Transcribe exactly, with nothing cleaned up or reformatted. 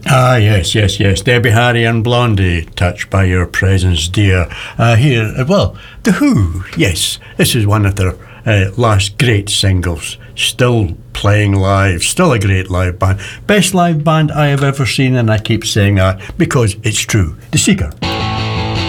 Ah, yes, yes, yes. Debbie Harry and Blondie, touched by your presence, dear. Uh, here, uh, well, The Who, yes. This is one of their uh, last great singles. Still playing live, still a great live band. Best live band I have ever seen, and I keep saying that because it's true. The Seeker.